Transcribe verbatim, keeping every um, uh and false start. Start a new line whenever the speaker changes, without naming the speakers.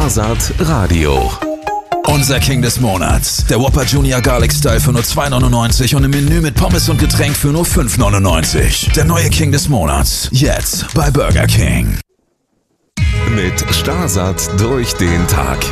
Sparsat Radio.
Unser King des Monats. Der Whopper Junior Garlic Style für nur zwei neunundneunzig und im Menü mit Pommes und Getränk für nur fünf neunundneunzig. Der neue King des Monats. Jetzt bei Burger King.
Mit Sparsat durch den Tag.